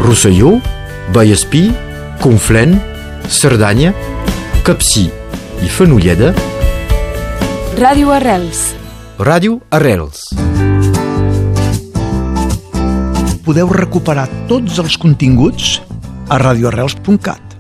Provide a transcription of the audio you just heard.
Rosselló, Vallespí, Conflent, Cerdanya, Capcir i Fenolleda. Ràdio Arrels. Ràdio Arrels. Podeu recuperar tots els continguts a radioarrels.cat.